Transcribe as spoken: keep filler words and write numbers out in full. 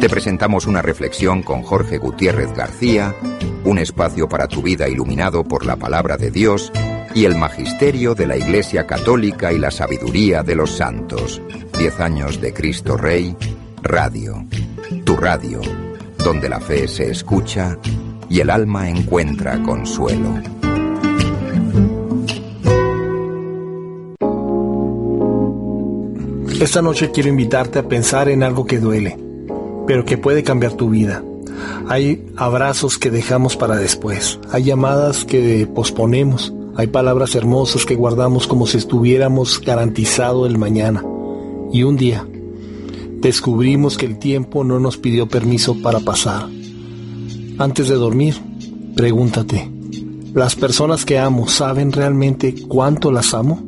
Te presentamos una reflexión con Jorge Gutiérrez García, un espacio para tu vida iluminado por la palabra de Dios y el magisterio de la Iglesia Católica y la sabiduría de los santos. Diez años de Cristo Rey, Radio. Tu radio, donde la fe se escucha y el alma encuentra consuelo. Esta noche quiero invitarte a pensar en algo que duele, pero que puede cambiar tu vida. Hay abrazos que dejamos para después, hay llamadas que posponemos, hay palabras hermosas que guardamos como si estuviéramos garantizado el mañana. Y un día descubrimos que el tiempo no nos pidió permiso para pasar. Antes de dormir, pregúntate, ¿las personas que amo saben realmente cuánto las amo?